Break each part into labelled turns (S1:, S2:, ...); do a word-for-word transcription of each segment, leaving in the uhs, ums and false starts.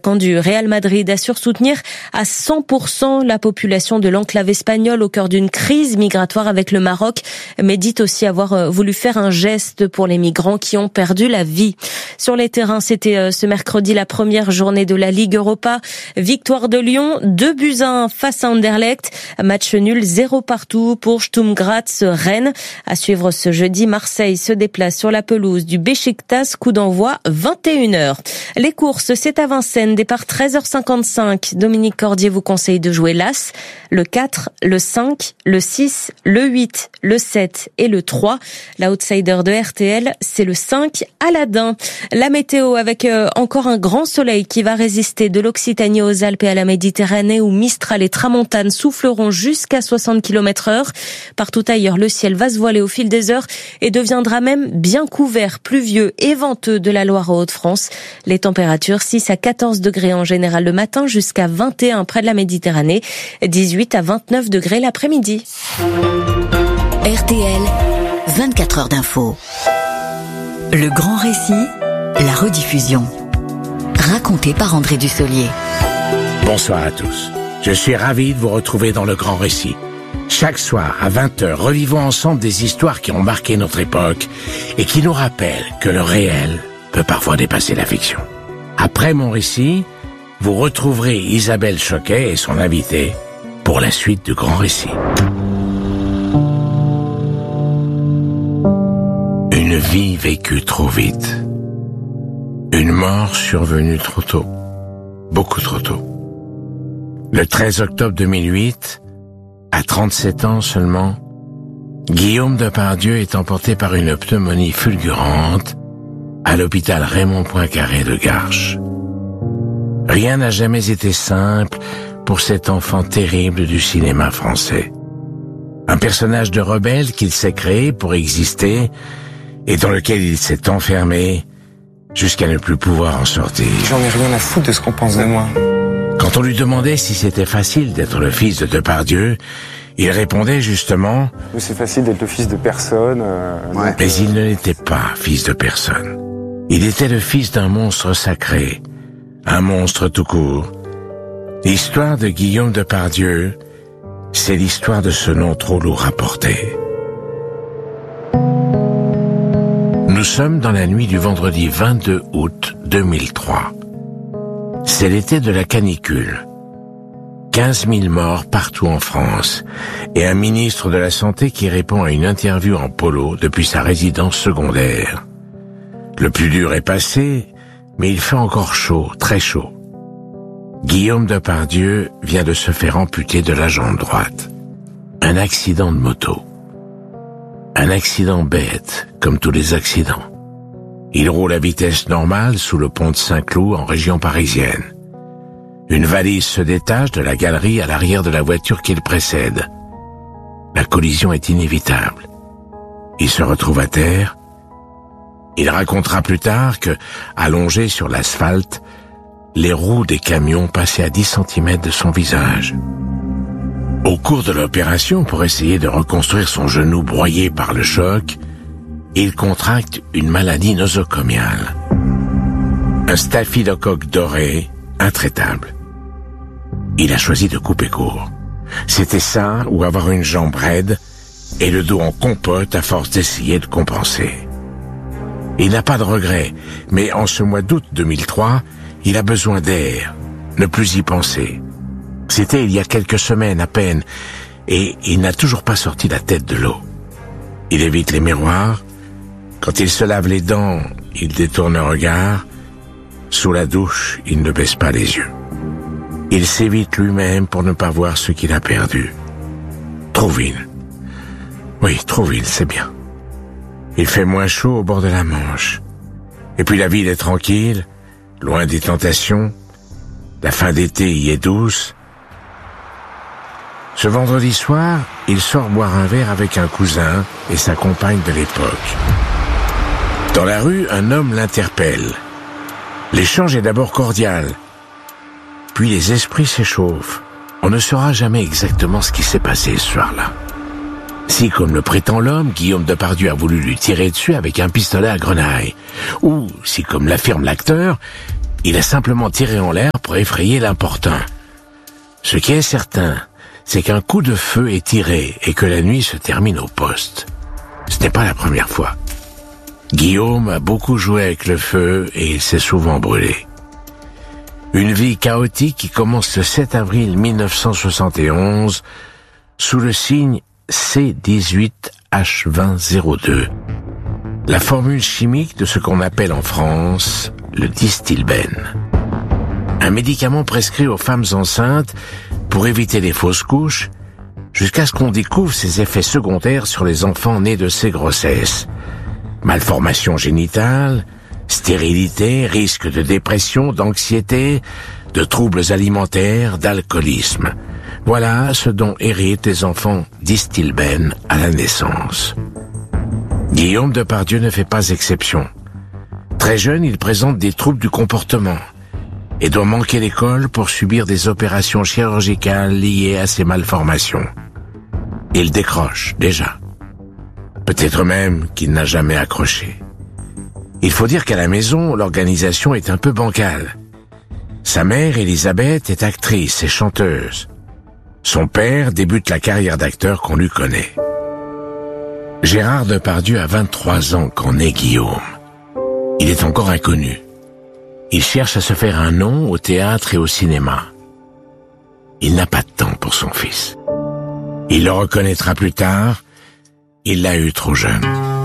S1: l'attaquant du Real Madrid assure soutenir à cent pour cent la population de l'enclave espagnole au cœur d'une crise migratoire avec le Maroc, mais dit aussi avoir voulu faire un geste pour les migrants qui ont perdu la vie. Sur les terrains, c'était ce mercredi la première journée de la Ligue Europa. Victoire de Lyon, deux buts à un face à Anderlecht. Match nul, zéro partout pour Sturm Graz Rennes. À suivre ce jeudi, Marseille se déplace sur la pelouse du Beşiktaş, coup d'envoi vingt et une heures. Les courses, c'est à Vincennes, départ treize heures cinquante-cinq. Dominique Cordier vous conseille de jouer l'As, le quatre, le cinq, le six, le huit, le sept et le trois. L'outsider de R T L, c'est le cinq, Aladdin. La météo avec euh, encore un grand soleil qui va résister de l'Occitanie aux Alpes et à la Méditerranée où Mistral et Tramontane souffleront jusqu'à soixante kilomètres heure. Partout ailleurs, le ciel va se voiler au fil des heures et deviendra même bien couvert, pluvieux et venteux de la Loire aux Hauts-de-France. Les températures six à quatorze degrés en général le matin jusqu'à vingt et un près de la Méditerranée, dix-huit à vingt-neuf degrés l'après-midi.
S2: R T L, vingt-quatre heures d'info. Le grand récit, la rediffusion. Raconté par André Dussolier.
S3: Bonsoir à tous. Je suis ravi de vous retrouver dans le grand récit. Chaque soir, à vingt heures, revivons ensemble des histoires qui ont marqué notre époque et qui nous rappellent que le réel peut parfois dépasser la fiction. Après mon récit, vous retrouverez Isabelle Choquet et son invité pour la suite du grand récit. Une vie vécue trop vite. Une mort survenue trop tôt. Beaucoup trop tôt. Le treize octobre deux mille huit, à trente-sept ans seulement, Guillaume Depardieu est emporté par une pneumonie fulgurante à l'hôpital Raymond Poincaré de Garches. Rien n'a jamais été simple pour cet enfant terrible du cinéma français. Un personnage de rebelle qu'il s'est créé pour exister et dans lequel il s'est enfermé jusqu'à ne plus pouvoir en sortir.
S4: J'en ai rien à foutre de ce qu'on pense de moi.
S3: Quand on lui demandait si c'était facile d'être le fils de Depardieu, il répondait justement
S4: « C'est facile d'être le fils de personne. Euh,
S3: ouais. » Mais il ne l'était pas fils de personne. Il était le fils d'un monstre sacré, un monstre tout court. L'histoire de Guillaume Depardieu, c'est l'histoire de ce nom trop lourd à porter. Nous sommes dans la nuit du vendredi vingt-deux août deux mille trois. C'est l'été de la canicule. quinze mille morts partout en France et un ministre de la Santé qui répond à une interview en polo depuis sa résidence secondaire. Le plus dur est passé, mais il fait encore chaud, très chaud. Guillaume Depardieu vient de se faire amputer de la jambe droite. Un accident de moto. Un accident bête, comme tous les accidents. Il roule à vitesse normale sous le pont de Saint-Cloud en région parisienne. Une valise se détache de la galerie à l'arrière de la voiture qui le précède. La collision est inévitable. Il se retrouve à terre. Il racontera plus tard que, allongé sur l'asphalte, les roues des camions passaient à dix centimètres de son visage. Au cours de l'opération, pour essayer de reconstruire son genou broyé par le choc, il contracte une maladie nosocomiale. Un staphylocoque doré intraitable. Il a choisi de couper court. C'était ça ou avoir une jambe raide et le dos en compote à force d'essayer de compenser. Il n'a pas de regrets, mais en ce mois d'août deux mille trois, il a besoin d'air, ne plus y penser. C'était il y a quelques semaines à peine, et il n'a toujours pas sorti la tête de l'eau. Il évite les miroirs. Quand il se lave les dents, il détourne le regard. Sous la douche, il ne baisse pas les yeux. Il s'évite lui-même pour ne pas voir ce qu'il a perdu. Trouville. Oui, Trouville, c'est bien. Il fait moins chaud au bord de la Manche. Et puis la ville est tranquille, loin des tentations. La fin d'été y est douce. Ce vendredi soir, il sort boire un verre avec un cousin et sa compagne de l'époque. Dans la rue, un homme l'interpelle. L'échange est d'abord cordial. Puis les esprits s'échauffent. On ne saura jamais exactement ce qui s'est passé ce soir-là. Si, comme le prétend l'homme, Guillaume Depardieu a voulu lui tirer dessus avec un pistolet à grenaille. Ou, si, comme l'affirme l'acteur, Il a simplement tiré en l'air pour effrayer l'importun. Ce qui est certain, c'est qu'un coup de feu est tiré et que la nuit se termine au poste. Ce n'est pas la première fois. Guillaume a beaucoup joué avec le feu et il s'est souvent brûlé. Une vie chaotique qui commence le sept avril mille neuf cent soixante et onze sous le signe C dix-huit H vingt zéro deux, la formule chimique de ce qu'on appelle en France le Distilbène. Un médicament prescrit aux femmes enceintes pour éviter les fausses couches, jusqu'à ce qu'on découvre ses effets secondaires sur les enfants nés de ces grossesses. Malformation génitale, stérilité, risque de dépression, d'anxiété, de troubles alimentaires, d'alcoolisme. Voilà ce dont héritent les enfants Distilbène à la naissance. Guillaume Depardieu ne fait pas exception. Très jeune, il présente des troubles du comportement et doit manquer l'école pour subir des opérations chirurgicales liées à ces malformations. Il décroche, déjà. Peut-être même qu'il n'a jamais accroché. Il faut dire qu'à la maison, l'organisation est un peu bancale. Sa mère, Elisabeth, est actrice et chanteuse. Son père débute la carrière d'acteur qu'on lui connaît. Gérard Depardieu a vingt-trois ans quand naît Guillaume. Il est encore inconnu. Il cherche à se faire un nom au théâtre et au cinéma. Il n'a pas de temps pour son fils. Il le reconnaîtra plus tard, il l'a eu trop jeune.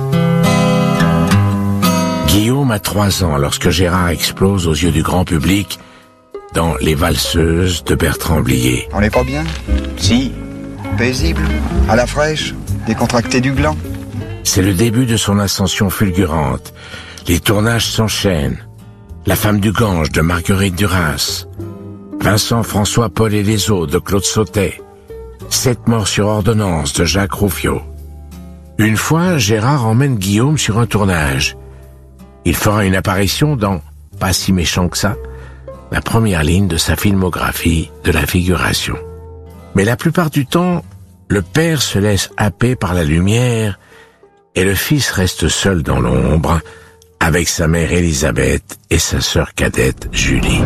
S3: Guillaume a trois ans lorsque Gérard explose aux yeux du grand public dans Les Valseuses de Bertrand Blier.
S5: On n'est pas bien?
S4: Si.
S5: Paisible, à la fraîche, décontracté du gland.
S3: C'est le début de son ascension fulgurante. Les tournages s'enchaînent. La femme du Gange de Marguerite Duras, Vincent, François, Paul et les autres de Claude Sautet, Sept morts sur ordonnance de Jacques Rouffio. Une fois, Gérard emmène Guillaume sur un tournage. Il fera une apparition dans Pas si méchant que ça, la première ligne de sa filmographie de la figuration. Mais la plupart du temps, le père se laisse happer par la lumière et le fils reste seul dans l'ombre avec sa mère Elisabeth et sa sœur cadette Julie.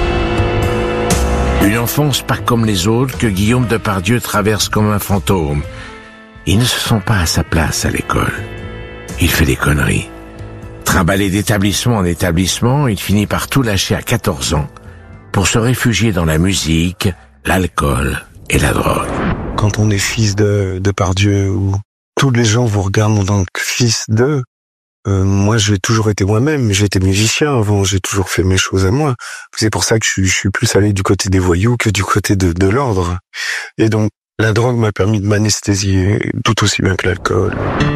S3: Une enfance pas comme les autres que Guillaume Depardieu traverse comme un fantôme. Il ne se sent pas à sa place à l'école. Il fait des conneries. Trimballé d'établissement en établissement, il finit par tout lâcher à quatorze ans pour se réfugier dans la musique, l'alcool et la drogue.
S6: Quand on est fils de Depardieu, où tous les gens vous regardent en tant que fils de, euh, moi j'ai toujours été moi-même, j'ai été musicien avant, j'ai toujours fait mes choses à moi. C'est pour ça que je suis, je suis plus allé du côté des voyous que du côté de, de l'ordre. Et donc la drogue m'a permis de m'anesthésier tout aussi bien que l'alcool.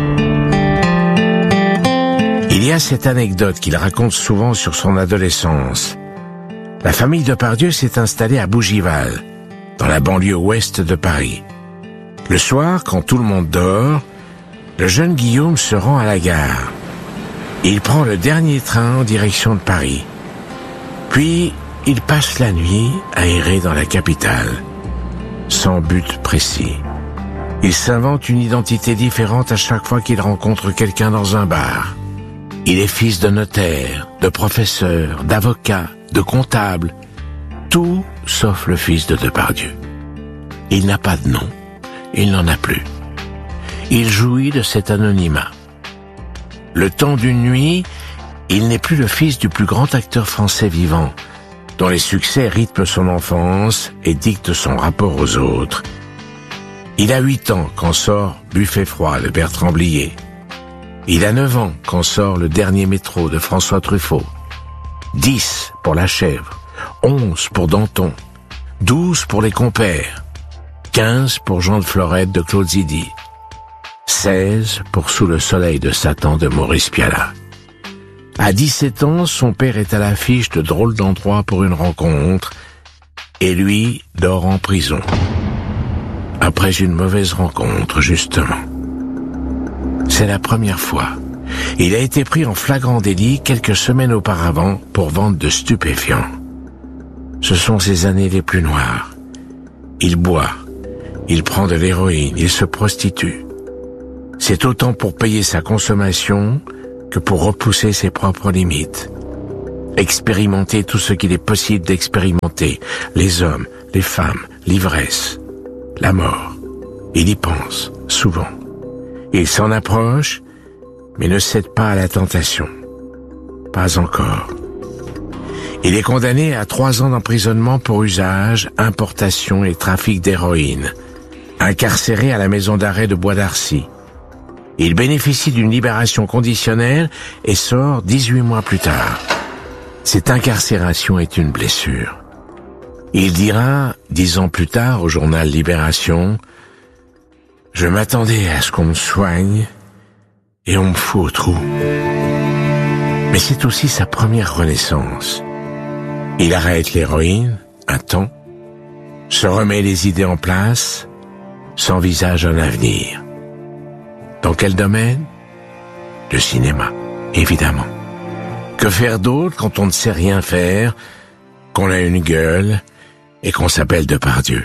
S3: Il y a cette anecdote qu'il raconte souvent sur son adolescence. La famille Depardieu s'est installée à Bougival, dans la banlieue ouest de Paris. Le soir, quand tout le monde dort, le jeune Guillaume se rend à la gare. Il prend le dernier train en direction de Paris. Puis, il passe la nuit à errer dans la capitale, sans but précis. Il s'invente une identité différente à chaque fois qu'il rencontre quelqu'un dans un bar. Il est fils de notaire, de professeur, d'avocat, de comptable, tout sauf le fils de Depardieu. Il n'a pas de nom, il n'en a plus. Il jouit de cet anonymat. Le temps d'une nuit, il n'est plus le fils du plus grand acteur français vivant, dont les succès rythment son enfance et dictent son rapport aux autres. Il a huit ans quand sort Buffet froid de Bertrand Blier. Il a neuf ans quand sort Le dernier métro de François Truffaut. dix pour La Chèvre, onze pour Danton, douze pour Les Compères, quinze pour Jean de Florette de Claude Zidi, seize pour Sous le soleil de Satan de Maurice Pialat. À dix-sept ans, son père est à l'affiche de Drôle d'endroit pour une rencontre et lui dort en prison. Après une mauvaise rencontre, justement. C'est la première fois. Il a été pris en flagrant délit quelques semaines auparavant pour vente de stupéfiants. Ce sont ses années les plus noires. Il boit, il prend de l'héroïne, il se prostitue. C'est autant pour payer sa consommation que pour repousser ses propres limites. expérimenter tout ce qu'il est possible d'expérimenter, les hommes, les femmes, l'ivresse, la mort. Il y pense, souvent. Il s'en approche, mais ne cède pas à la tentation. Pas encore. Il est condamné à trois ans d'emprisonnement pour usage, importation et trafic d'héroïne, incarcéré à la maison d'arrêt de Bois d'Arcy. Il bénéficie d'une libération conditionnelle et sort dix-huit mois plus tard. Cette incarcération est une blessure. Il dira, dix ans plus tard, au journal Libération, « Je m'attendais à ce qu'on me soigne et on me fout au trou. » Mais c'est aussi sa première renaissance. Il arrête l'héroïne, un temps, se remet les idées en place, s'envisage un avenir. Dans quel domaine? Le cinéma, évidemment. Que faire d'autre quand on ne sait rien faire, qu'on a une gueule et qu'on s'appelle Depardieu?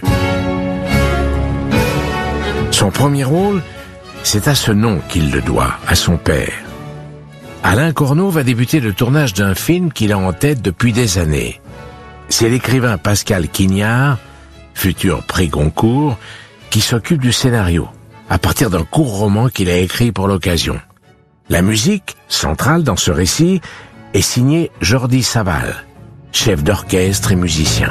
S3: Son premier rôle, c'est à ce nom qu'il le doit, à son père. Alain Corneau va débuter le tournage d'un film qu'il a en tête depuis des années. C'est l'écrivain Pascal Quignard, futur prix Goncourt, qui s'occupe du scénario, à partir d'un court roman qu'il a écrit pour l'occasion. La musique, centrale dans ce récit, est signée Jordi Savall, chef d'orchestre et musicien.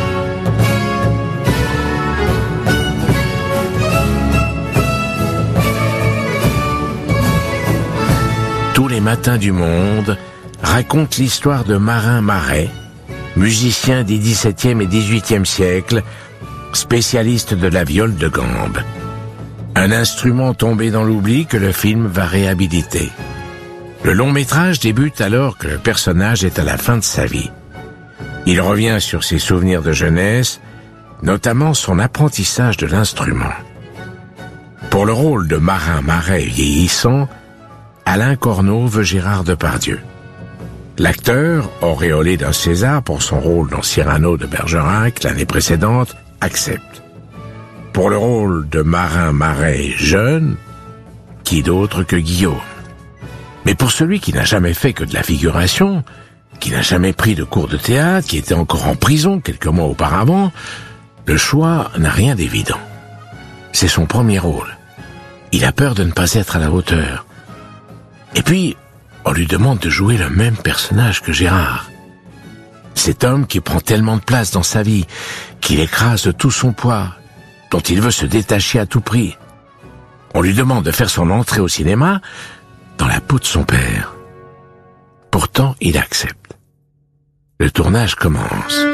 S3: Tous les matins du monde racontent l'histoire de Marin Marais, musicien des dix-septième et dix-huitième siècles, spécialiste de la viole de gambe. Un instrument tombé dans l'oubli que le film va réhabiliter. Le long métrage débute alors que le personnage est à la fin de sa vie. Il revient sur ses souvenirs de jeunesse, notamment son apprentissage de l'instrument. Pour le rôle de Marin Marais vieillissant, Alain Corneau veut Gérard Depardieu. L'acteur, auréolé d'un César pour son rôle dans Cyrano de Bergerac l'année précédente, accepte. Pour le rôle de Marin Marais jeune, qui d'autre que Guillaume? Mais pour celui qui n'a jamais fait que de la figuration, qui n'a jamais pris de cours de théâtre, qui était encore en prison quelques mois auparavant, le choix n'a rien d'évident. C'est son premier rôle. Il a peur de ne pas être à la hauteur. Et puis, on lui demande de jouer le même personnage que Gérard. Cet homme qui prend tellement de place dans sa vie, qu'il écrase de tout son poids, dont il veut se détacher à tout prix. On lui demande de faire son entrée au cinéma dans la peau de son père. Pourtant, il accepte. Le tournage commence.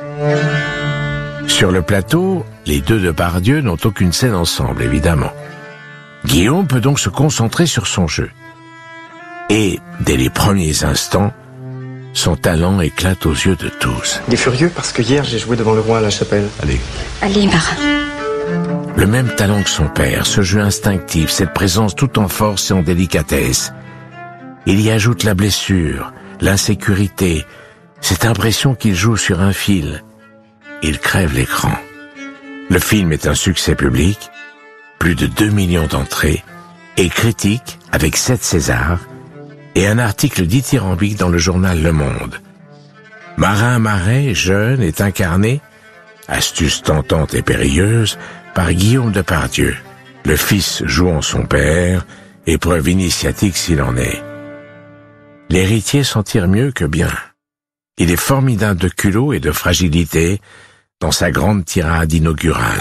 S3: Sur le plateau, les deux Depardieu n'ont aucune scène ensemble, évidemment. Guillaume peut donc se concentrer sur son jeu. Et, dès les premiers instants, son talent éclate aux yeux de tous.
S4: Il est furieux parce que hier j'ai joué devant le roi à la chapelle.
S7: Allez.
S8: Allez, Marin.
S3: Le même talent que son père, ce jeu instinctif, cette présence tout en force et en délicatesse. Il y ajoute la blessure, l'insécurité, cette impression qu'il joue sur un fil. Il crève l'écran. Le film est un succès public, plus de deux millions d'entrées, et critique avec sept Césars, et un article dithyrambique dans le journal Le Monde. Marin Marais, jeune, est incarné, astuce tentante et périlleuse, par Guillaume Depardieu, le fils jouant son père, épreuve initiatique s'il en est. L'héritier s'en tire mieux que bien. Il est formidable de culot et de fragilité dans sa grande tirade inaugurale.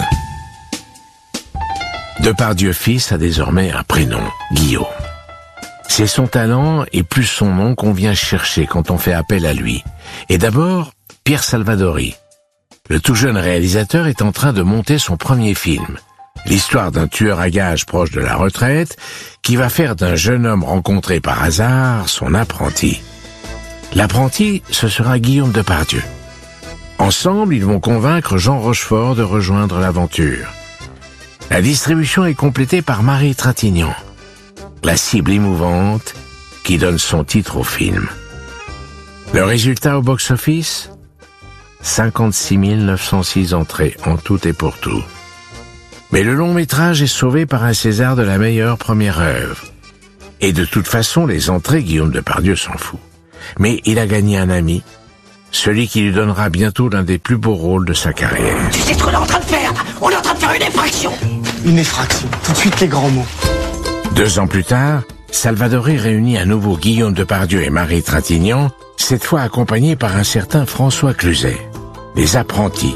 S3: Depardieu fils a désormais un prénom, Guillaume. C'est son talent et plus son nom qu'on vient chercher quand on fait appel à lui. Et d'abord, Pierre Salvadori. Le tout jeune réalisateur est en train de monter son premier film. L'histoire d'un tueur à gages proche de la retraite qui va faire d'un jeune homme rencontré par hasard son apprenti. L'apprenti, ce sera Guillaume Depardieu. Ensemble, ils vont convaincre Jean Rochefort de rejoindre l'aventure. La distribution est complétée par Marie Trintignant, la cible émouvante qui donne son titre au film. Le résultat au box-office ? cinquante-six mille neuf cent six entrées en tout et pour tout. Mais le long-métrage est sauvé par un César de la meilleure première œuvre. Et de toute façon, les entrées, Guillaume Depardieu s'en fout. Mais il a gagné un ami, celui qui lui donnera bientôt l'un des plus beaux rôles de sa carrière.
S7: Tu sais ce qu'on est en train de faire? On est en train de faire une effraction.
S4: Une effraction. Tout de suite les grands mots.
S3: Deux ans plus tard, Salvadori réunit à nouveau Guillaume Depardieu et Marie Trintignant, cette fois accompagné par un certain François Cluzet. Les Apprentis.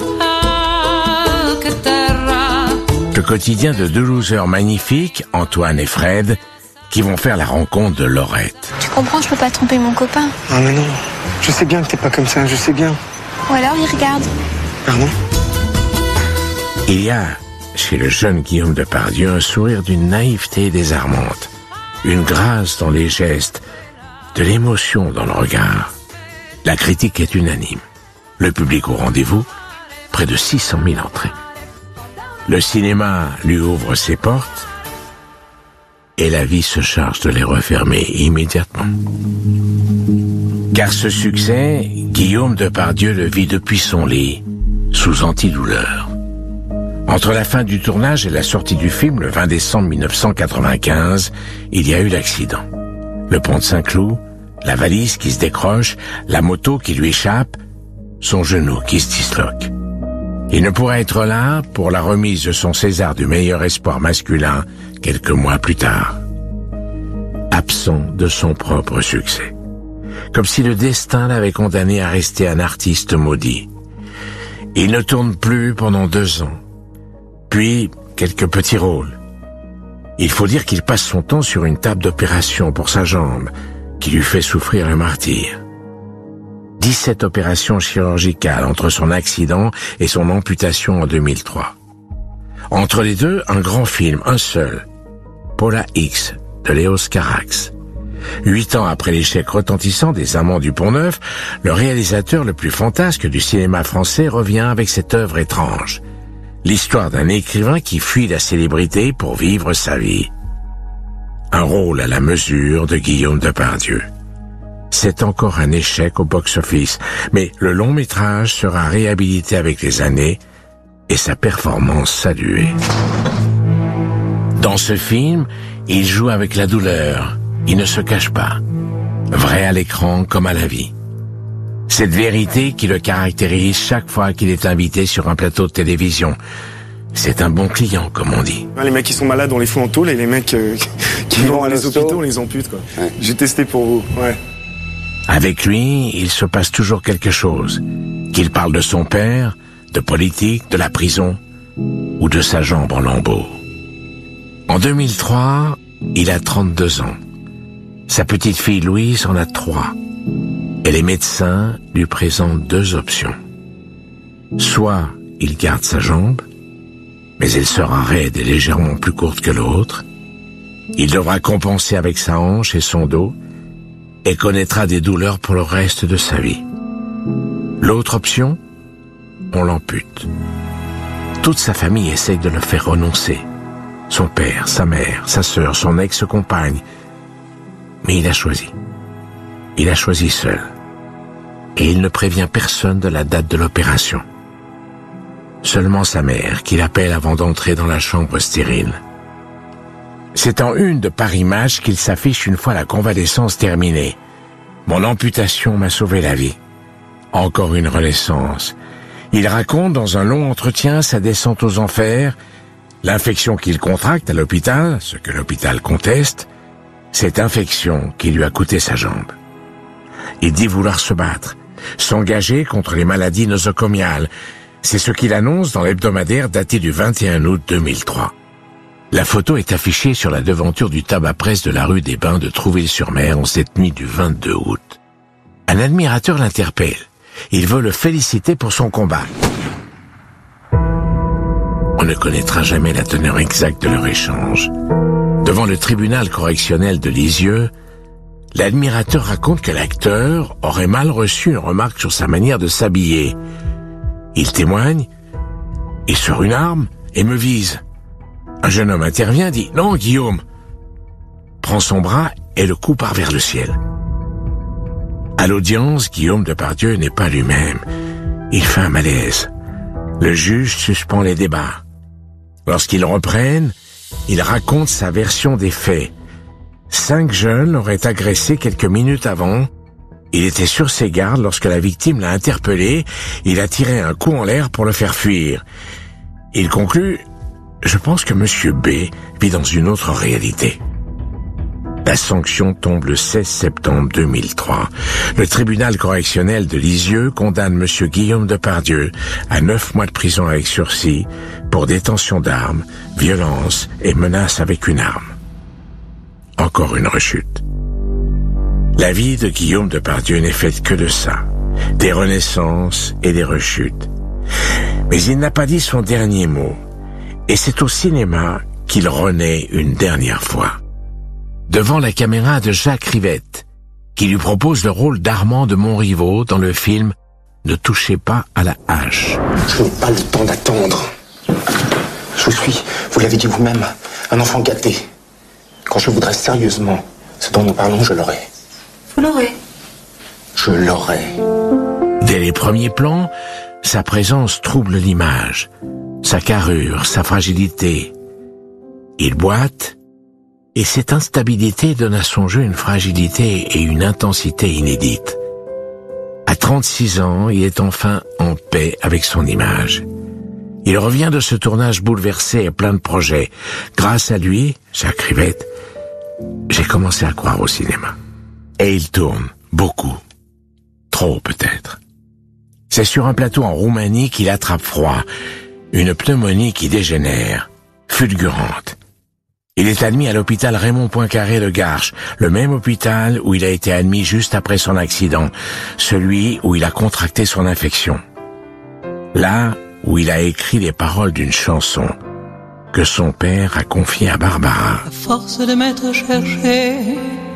S3: Le quotidien de deux losers magnifiques, Antoine et Fred, qui vont faire la rencontre de Laurette.
S8: Tu comprends, je peux pas tromper mon copain.
S4: Ah mais non, je sais bien que t'es pas comme ça, je sais bien.
S8: Ou alors il regarde.
S4: Pardon?
S3: Il y a, chez le jeune Guillaume Depardieu, un sourire d'une naïveté désarmante, une grâce dans les gestes, de l'émotion dans le regard. La critique est unanime. Le public au rendez-vous, près de six cent mille entrées. Le cinéma lui ouvre ses portes et la vie se charge de les refermer immédiatement. Car ce succès, Guillaume Depardieu le vit depuis son lit, sous antidouleur. Entre la fin du tournage et la sortie du film, le vingt décembre mille neuf cent quatre-vingt-quinze, il y a eu l'accident. Le pont de Saint-Cloud, la valise qui se décroche, la moto qui lui échappe, son genou qui se disloque. Il ne pourra être là pour la remise de son César du meilleur espoir masculin quelques mois plus tard. Absent de son propre succès. Comme si le destin l'avait condamné à rester un artiste maudit. Il ne tourne plus pendant deux ans. Puis, quelques petits rôles. Il faut dire qu'il passe son temps sur une table d'opération pour sa jambe, qui lui fait souffrir le martyre. dix-sept opérations chirurgicales entre son accident et son amputation en deux mille trois. Entre les deux, un grand film, un seul, Paula X, de Léos Carax. Huit ans après l'échec retentissant des Amants du Pont-Neuf, le réalisateur le plus fantasque du cinéma français revient avec cette œuvre étrange. L'histoire d'un écrivain qui fuit la célébrité pour vivre sa vie. Un rôle à la mesure de Guillaume Depardieu. C'est encore un échec au box-office, mais le long métrage sera réhabilité avec les années et sa performance saluée. Dans ce film, il joue avec la douleur, il ne se cache pas, vrai à l'écran comme à la vie. Cette vérité qui le caractérise chaque fois qu'il est invité sur un plateau de télévision. C'est un bon client, comme on dit.
S4: Les mecs qui sont malades, on les fout en tôle et les mecs euh, qui vont à les hôpitaux, on les ampute, quoi. Ouais. J'ai testé pour vous, ouais.
S3: Avec lui, il se passe toujours quelque chose. Qu'il parle de son père, de politique, de la prison, ou de sa jambe en lambeaux. En deux mille trois, il a trente-deux ans. Sa petite fille Louise en a trois. Et les médecins lui présentent deux options. Soit il garde sa jambe, mais elle sera raide et légèrement plus courte que l'autre. Il devra compenser avec sa hanche et son dos, et connaîtra des douleurs pour le reste de sa vie. L'autre option, on l'ampute. Toute sa famille essaye de le faire renoncer. Son père, sa mère, sa sœur, son ex-compagne. Mais il a choisi. Il a choisi seul. Et il ne prévient personne de la date de l'opération. Seulement sa mère, qui l'appelle avant d'entrer dans la chambre stérile. C'est en une de Paris Match qu'il s'affiche une fois la convalescence terminée. Mon amputation m'a sauvé la vie. Encore une renaissance. Il raconte dans un long entretien sa descente aux enfers, l'infection qu'il contracte à l'hôpital, ce que l'hôpital conteste, cette infection qui lui a coûté sa jambe. Il dit vouloir se battre, s'engager contre les maladies nosocomiales. C'est ce qu'il annonce dans l'hebdomadaire daté du vingt et un août deux mille trois. La photo est affichée sur la devanture du tabac-presse de la rue des Bains de Trouville-sur-Mer en cette nuit du vingt-deux août. Un admirateur l'interpelle. Il veut le féliciter pour son combat. On ne connaîtra jamais la teneur exacte de leur échange. Devant le tribunal correctionnel de Lisieux, l'admirateur raconte que l'acteur aurait mal reçu une remarque sur sa manière de s'habiller. Il témoigne, il sort une arme et me vise. Un jeune homme intervient, dit « Non, Guillaume !» prend son bras et le coupe part vers le ciel. À l'audience, Guillaume Depardieu n'est pas lui-même. Il fait un malaise. Le juge suspend les débats. Lorsqu'ils reprennent, il raconte sa version des faits. Cinq jeunes l'auraient agressé quelques minutes avant Il était sur ses gardes lorsque la victime l'a interpellé. Il a tiré un coup en l'air pour le faire fuir. Il conclut « Je pense que Monsieur B vit dans une autre réalité ». La sanction tombe le seize septembre deux mille trois. Le tribunal correctionnel de Lisieux condamne Monsieur Guillaume Depardieu à neuf mois de prison avec sursis pour détention d'armes, violence et menace avec une arme. Encore une rechute. La vie de Guillaume Depardieu n'est faite que de ça, des renaissances et des rechutes. Mais il n'a pas dit son dernier mot, et c'est au cinéma qu'il renaît une dernière fois. Devant la caméra de Jacques Rivette, qui lui propose le rôle d'Armand de Montriveau dans le film « Ne touchez pas à la hache ».
S9: Je n'ai pas le temps d'attendre. Je suis, vous l'avez dit vous-même, un enfant gâté. Quand je voudrais sérieusement ce dont nous parlons, je l'aurai.
S8: Vous l'aurez.
S9: Je l'aurai.
S3: Dès les premiers plans, sa présence trouble l'image, sa carrure, sa fragilité. Il boite, et cette instabilité donne à son jeu une fragilité et une intensité inédites. À trente-six ans, il est enfin en paix avec son image. Il revient de ce tournage bouleversé et plein de projets. Grâce à lui, Jacques Rivette, j'ai commencé à croire au cinéma. Et il tourne, beaucoup. Trop peut-être. C'est sur un plateau en Roumanie qu'il attrape froid, une pneumonie qui dégénère, fulgurante. Il est admis à l'hôpital Raymond Poincaré de Garches, le même hôpital où il a été admis juste après son accident, celui où il a contracté son infection. Là où il a écrit les paroles d'une chanson que son père a confiée à Barbara.
S10: À force de m'être cherché